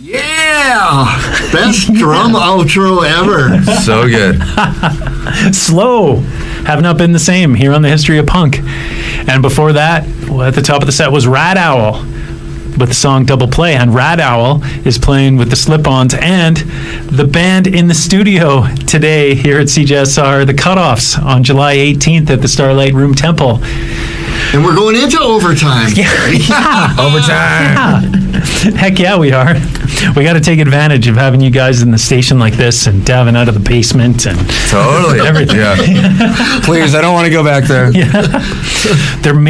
Yeah! Best drum outro ever. So good. Slow. Have not been the same here on the History of Punk. And before that, at the top of the set was Rad Owl with the song Double Play. And Rad Owl is playing with the Slip-Ons and the band in the studio today here at CJSR, the Cutoffs, on July 18th at the Starlight Room Temple. And we're going into overtime. Yeah. Overtime. Yeah. Heck yeah, we are. We got to take advantage of having you guys in the station like this and diving out of the basement and Totally. everything. Yeah. Please, I don't want to go back there. Yeah. There